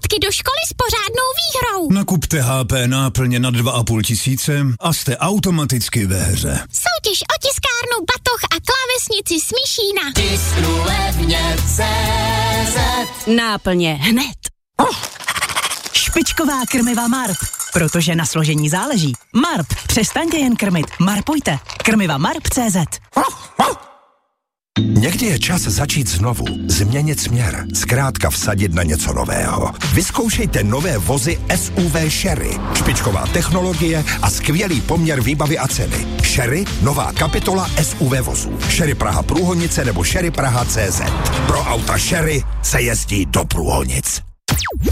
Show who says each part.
Speaker 1: dětky do školy s pořádnou výhrou.
Speaker 2: Nakupte HP náplně na 2,5 tisíce a jste automaticky ve hře.
Speaker 1: Soutěž o tiskárnu, batoh a klávesnici Smíšína.
Speaker 3: Tisknu levně CZ.
Speaker 4: Náplně hned. Špičková krmiva Marp. Protože na složení záleží. Marp, přestaňte jen krmit. Marpujte. Krmiva Marp.cz.
Speaker 5: Někdy je čas začít znovu, změnit směr, zkrátka vsadit na něco nového. Vyzkoušejte nové vozy SUV Sherry. Špičková technologie a skvělý poměr výbavy a ceny. Sherry, nová kapitola SUV vozů. Sherry Praha Průhonice nebo Sherry Praha CZ. Pro auta Sherry se jezdí do Průhonic.